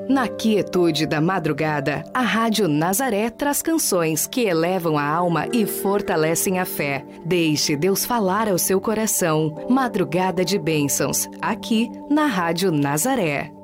Na quietude da madrugada, a Rádio Nazaré traz canções que elevam a alma e fortalecem a fé. Deixe Deus falar ao seu coração. Madrugada de Bênçãos, aqui na Rádio Nazaré.